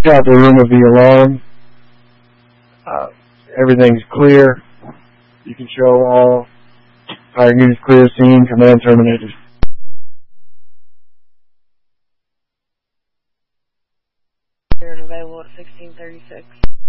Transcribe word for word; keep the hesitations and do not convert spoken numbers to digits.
out the room of the alarm. Uh, everything's clear. You can show all fire units clear scene. Command terminated. Available at sixteen thirty-six.